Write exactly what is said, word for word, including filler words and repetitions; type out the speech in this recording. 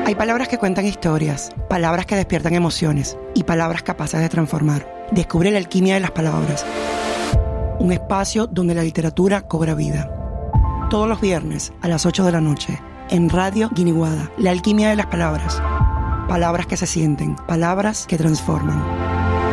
Hay palabras que cuentan historias, palabras que despiertan emociones y palabras capaces de transformar. Descubre la alquimia de las palabras. Un espacio donde la literatura cobra vida. Todos los viernes a las ocho de la noche en Radio Guiniguada. La alquimia de las palabras. Palabras que se sienten, palabras que transforman.